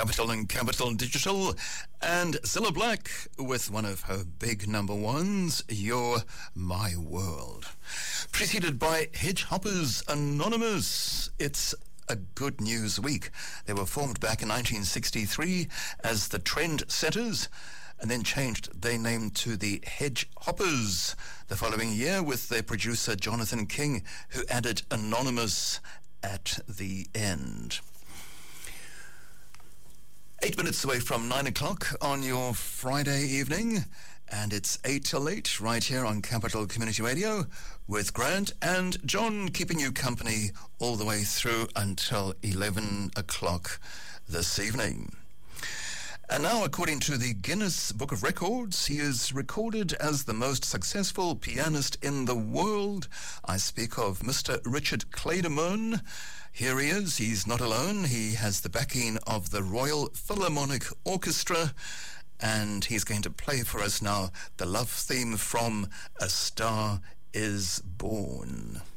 Capital and Capital Digital, and Cilla Black with one of her big number ones, You're My World. Preceded by Hedgehoppers Anonymous. It's a good news week. They were formed back in 1963 as the Trendsetters, and then changed their name to the Hedgehoppers the following year with their producer Jonathan King, who added Anonymous at the end. 8 minutes away from 9 o'clock on your Friday evening, and it's 8 till 8 right here on Capital Community Radio with Grant and John, keeping you company all the way through until 11 o'clock this evening. And now, according to the Guinness Book of Records, he is recorded as the most successful pianist in the world. I speak of Mr. Richard Clayderman. Here he is. He's not alone. He has the backing of the Royal Philharmonic Orchestra, and he's going to play for us now the love theme from A Star Is Born.